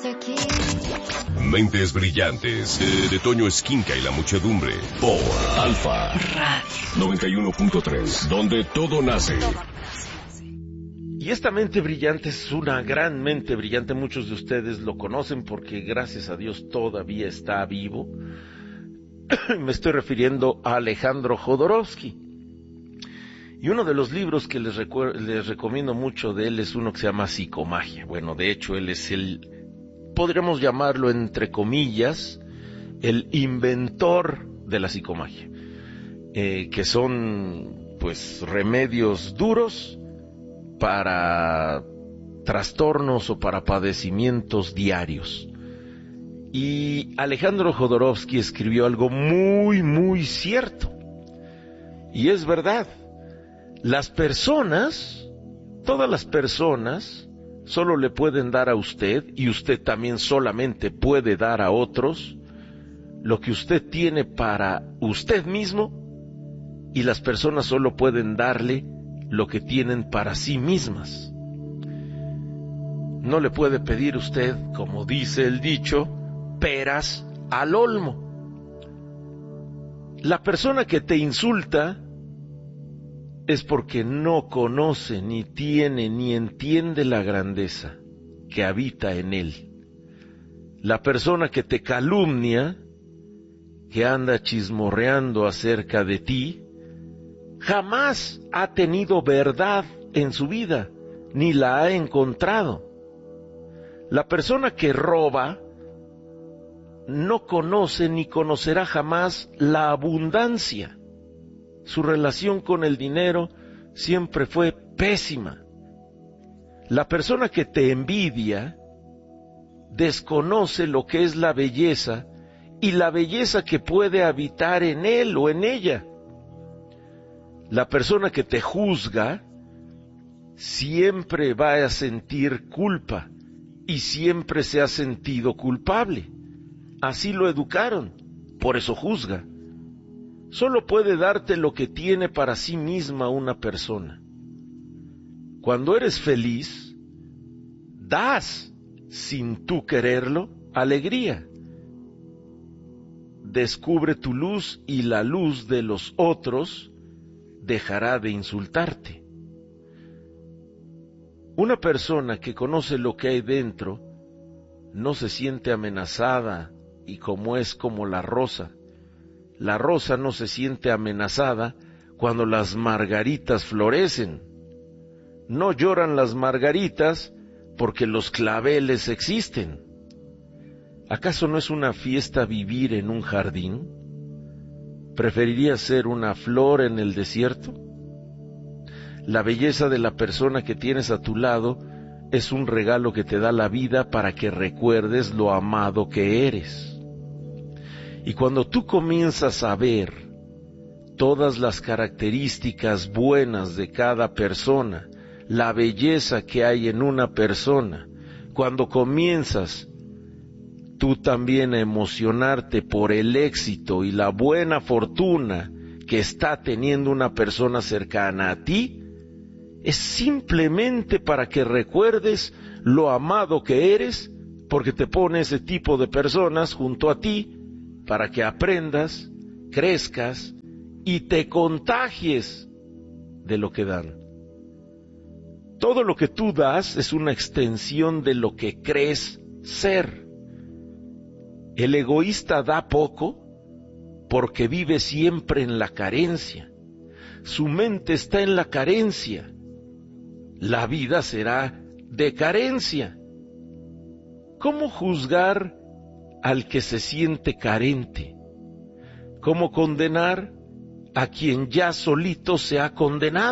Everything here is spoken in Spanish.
Mentes brillantes de Toño Esquinca y la muchedumbre por Alfa Radio 91.3, donde todo nace. Y esta mente brillante es una gran mente brillante. Muchos de ustedes lo conocen porque gracias a Dios todavía está vivo. Me estoy refiriendo a Alejandro Jodorowsky. Y uno de los libros que les recomiendo mucho de él es uno que se llama Psicomagia. Bueno, de hecho él es podríamos llamarlo entre comillas, el inventor de la psicomagia. Que son pues remedios duros para trastornos o para padecimientos diarios. Y Alejandro Jodorowsky escribió algo muy, muy cierto. Y es verdad. Las personas, todas las personas, solo le pueden dar a usted, y usted también solamente puede dar a otros, lo que usted tiene para usted mismo, y las personas solo pueden darle lo que tienen para sí mismas. No le puede pedir usted, como dice el dicho, peras al olmo. La persona que te insulta es porque no conoce, ni tiene, ni entiende la grandeza que habita en él. La persona que te calumnia, que anda chismorreando acerca de ti, jamás ha tenido verdad en su vida, ni la ha encontrado. La persona que roba no conoce ni conocerá jamás la abundancia. Su relación con el dinero siempre fue pésima. La persona que te envidia desconoce lo que es la belleza y la belleza que puede habitar en él o en ella. La persona que te juzga siempre va a sentir culpa y siempre se ha sentido culpable. Así lo educaron, por eso juzga. Solo puede darte lo que tiene para sí misma una persona. Cuando eres feliz, das, sin tú quererlo, alegría. Descubre tu luz y la luz de los otros dejará de insultarte. Una persona que conoce lo que hay dentro no se siente amenazada y como la rosa. La rosa no se siente amenazada cuando las margaritas florecen. No lloran las margaritas porque los claveles existen. ¿Acaso no es una fiesta vivir en un jardín? ¿Preferirías ser una flor en el desierto? La belleza de la persona que tienes a tu lado es un regalo que te da la vida para que recuerdes lo amado que eres. Y cuando tú comienzas a ver todas las características buenas de cada persona, la belleza que hay en una persona, cuando comienzas tú también a emocionarte por el éxito y la buena fortuna que está teniendo una persona cercana a ti, es simplemente para que recuerdes lo amado que eres, porque te pone ese tipo de personas junto a ti, para que aprendas, crezcas y te contagies de lo que dan. Todo lo que tú das es una extensión de lo que crees ser. El egoísta da poco porque vive siempre en la carencia. Su mente está en la carencia. La vida será de carencia. ¿Cómo juzgar al que se siente carente? ¿Cómo condenar a quien ya solito se ha condenado?